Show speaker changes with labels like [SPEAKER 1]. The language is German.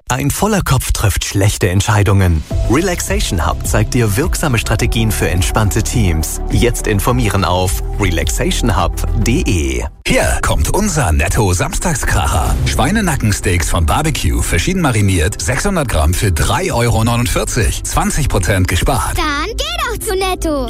[SPEAKER 1] Ein voller Kopf trifft schlechte Entscheidungen. Relaxation Hub zeigt dir wirksame Strategien für entspannte Teams. Jetzt informieren auf relaxationhub.de.
[SPEAKER 2] Hier kommt unser Netto-Samstagskracher. Schweinenackensteaks von Barbecue, verschieden mariniert, 600 Gramm für 3,49 €. 20% gespart.
[SPEAKER 3] Dann geh doch zu Netto.